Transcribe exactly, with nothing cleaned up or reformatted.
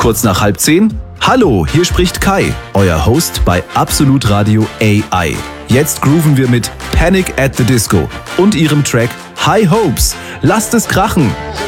kurz nach halb zehn? Hallo, hier spricht Kai, euer Host bei Absolut Radio A I. Jetzt grooven wir mit Panic at the Disco und ihrem Track High Hopes. Lasst es krachen!